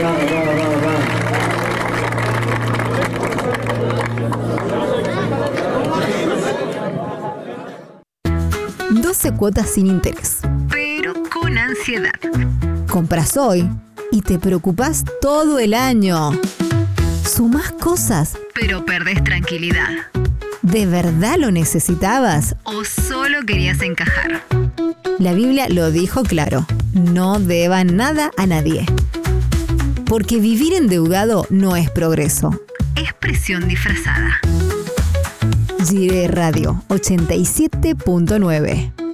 Cuotas sin interés, pero con ansiedad. Compras hoy y te preocupás todo el año. Sumás cosas, pero perdés tranquilidad. ¿De verdad lo necesitabas? ¿O solo querías encajar? La Biblia lo dijo claro: no deban nada a nadie. Porque vivir endeudado no es progreso. Es presión disfrazada. Jiré Radio 87.9